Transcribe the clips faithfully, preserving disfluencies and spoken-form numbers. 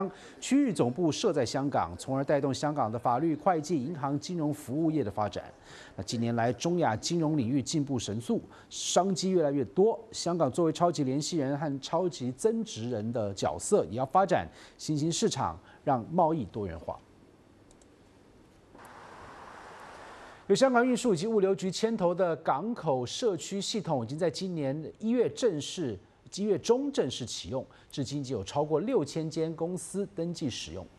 区域总部设在香港，从而带动香港的法律、会计、银行、金融服务业的发展。那近年来，中亚金融领域进步神速，商机越来越多。香港作为超级联系人和超级增值人的角色，也要发展新兴市场，让贸易多元化。由香港运输以及物流局牵头的港口社区系统，已经在今年一月正式。一月中正式启用，至今已经有超过六千间公司登记使用。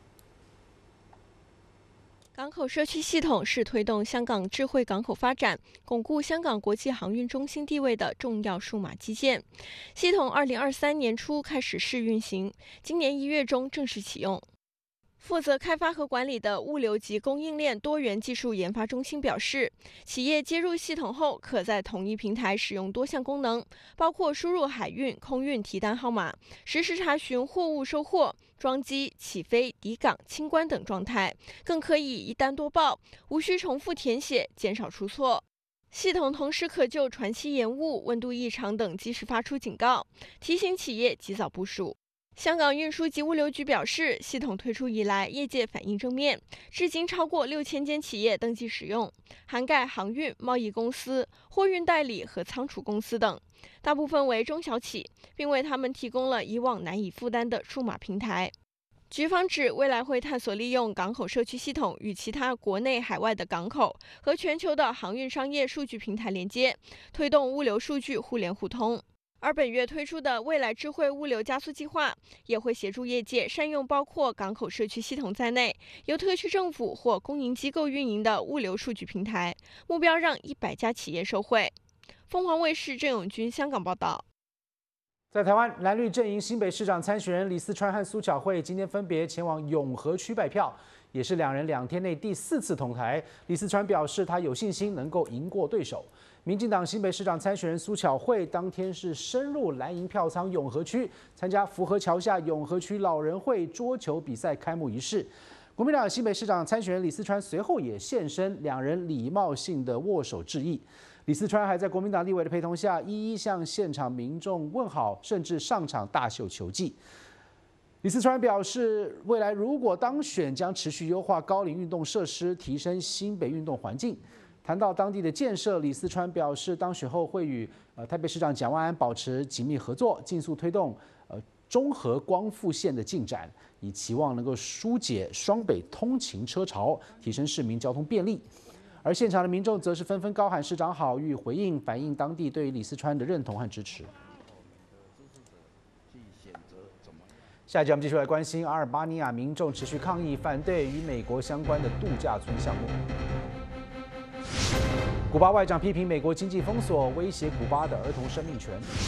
港口社区系统是推动香港智慧港口发展、巩固香港国际航运中心地位的重要数码基建。系统二零二三年初开始试运行，今年一月中正式启用。负责开发和管理的物流及供应链多元技术研发中心表示，企业接入系统后，可在同一平台使用多项功能，包括输入海运、空运提单号码，实时查询货物收货、装机、起飞、抵港、清关等状态，更可以一单多报，无需重复填写，减少出错。系统同时可就船期延误、温度异常等及时发出警告，提醒企业及早部署。香港运输及物流局表示，系统推出以来，业界反应正面，至今超过六千间企业登记使用，涵盖航运、贸易公司、货运代理和仓储公司等，大部分为中小企，并为他们提供了以往难以负担的数码平台。局方指，未来会探索利用港口社区系统与其他国内海外的港口和全球的航运商业数据平台连接，推动物流数据互联互通。而本月推出的未来智慧物流加速计划，也会协助业界善用包括港口社区系统在内，由特区政府或公营机构运营的物流数据平台，目标让一百家企业受惠。凤凰卫视郑永军香港报道。 在台湾，蓝绿阵营新北市长参选人李四川和苏巧慧今天分别前往永和区拜票，也是两人两天内第四次同台。李四川表示，他有信心能够赢过对手。民进党新北市长参选人苏巧慧当天是深入蓝营票仓永和区，参加福和桥下永和区老人会桌球比赛开幕仪式。国民党新北市长参选人李四川随后也现身，两人礼貌性的握手致意。李四川还在国民党立委的陪同下，一一向现场民众问好，甚至上场大秀球技。李四川表示，未来如果当选，将持续优化高龄运动设施，提升新北运动环境。谈到当地的建设，李四川表示，当选后会与呃台北市长蒋万安保持紧密合作，尽速推动呃中和光复线的进展，以期望能够疏解双北通勤车潮，提升市民交通便利。而现场的民众则是纷纷高喊市长好，予以回应，反映当地对于李四川的认同和支持。下一集我们继续来关心阿尔巴尼亚民众持续抗议，反对与美国相关的度假村项目。古巴外长批评美国经济封锁威胁古巴的儿童生命权。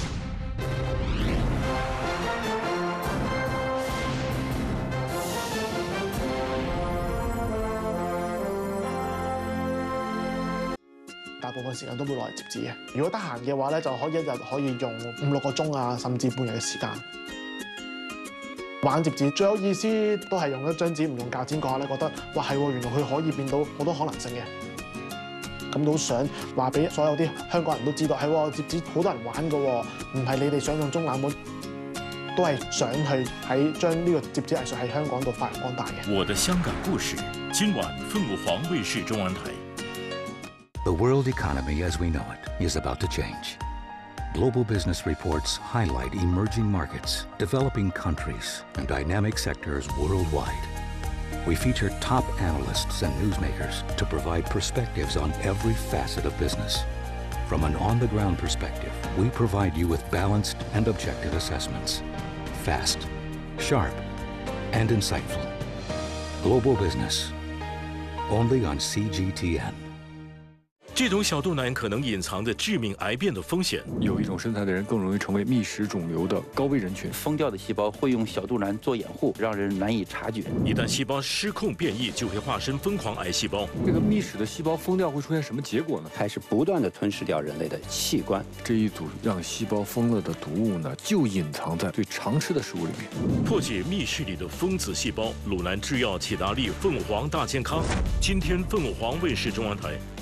大部分時間都會攞嚟接紙嘅。如果得閒嘅話咧，就可以一日可以用五六個鐘啊，甚至半日嘅時間玩摺紙。最有意思都係用一張紙唔用膠剪嗰下咧，覺得哇係喎，原來佢可以變到好多可能性嘅。咁都想話俾所有啲香港人都知道，係喎，摺紙好多人玩嘅喎，唔係你哋想象中冷門，都係想去喺將呢個摺紙藝術喺香港度發揚光大嘅。 我的香港故事，今晚鳳凰衛視中文台。 The world economy as we know it is about to change. Global business reports highlight emerging markets, developing countries, and dynamic sectors worldwide. We feature top analysts and newsmakers to provide perspectives on every facet of business. From an on-the-ground perspective, we provide you with balanced and objective assessments. Fast, sharp, and insightful. Global business, only on C G T N. 这种小肚腩可能隐藏着致命癌变的风险。 有一种身材的人更容易成为密室肿瘤的高危人群。 疯掉的细胞会用小肚腩做掩护，让人难以察觉。 一旦细胞失控变异，就会化身疯狂癌细胞。 这个密室的细胞疯掉会出现什么结果呢？ 开始不断的吞噬掉人类的器官。 这一组让细胞疯了的毒物呢，就隐藏在最常吃的食物里面。 破解密室里的疯子细胞，鲁兰制药、启达利、凤凰大健康。今天凤凰卫视中文台。